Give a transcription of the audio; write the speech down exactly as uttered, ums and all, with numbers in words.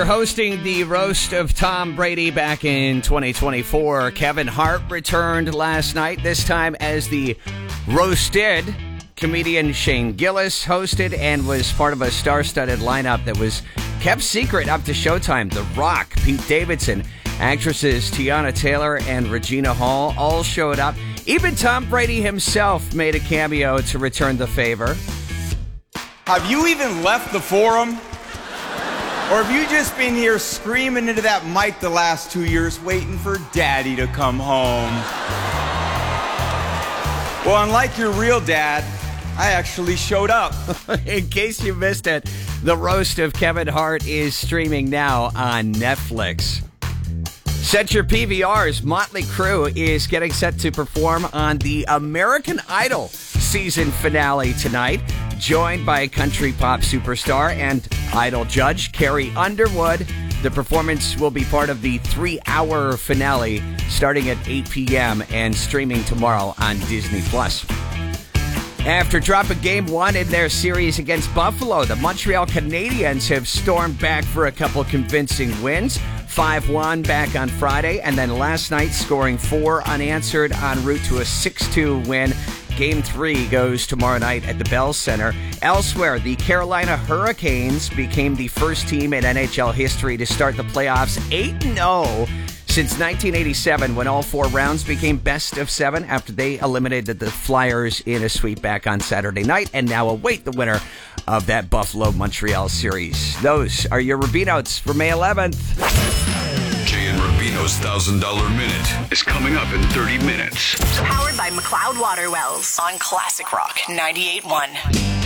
Hosting the roast of Tom Brady back in twenty twenty-four, Kevin Hart returned last night, this time as the roasted. Comedian Shane Gillis hosted and was part of a star-studded lineup that was kept secret up to Showtime. The Rock, Pete Davidson, actresses Tiana Taylor and Regina Hall all showed up. Even Tom Brady himself made a cameo to return the favor. Have you even left the forum? Or have you just been here screaming into that mic the last two years waiting for Daddy to come home? Well, unlike your real dad, I actually showed up. In case you missed it, the roast of Kevin Hart is streaming now on Netflix. Set your P V Rs. Motley Crue is getting set to perform on the American Idol season finale tonight, joined by country pop superstar and Idol judge Carrie Underwood. The performance will be part of the three-hour finale starting at eight p.m. and streaming tomorrow on Disney Plus. After dropping game one in their series against Buffalo, the Montreal Canadiens have stormed back for a couple convincing wins. five one back on Friday, and then last night scoring four unanswered en route to a six two win. Game three goes tomorrow night at the Bell Center. Elsewhere, the Carolina Hurricanes became the first team in N H L history to start the playoffs eight and oh since nineteen eighty-seven, when all four rounds became best of seven after they eliminated the Flyers in a sweep back on Saturday night, and now await the winner of that Buffalo-Montreal series. Those are your Rubino's for May eleventh. Jay and Rubino's one thousand dollars Minute is coming up in thirty minutes. Powered by McLeod Water Wells on Classic Rock ninety-eight point one.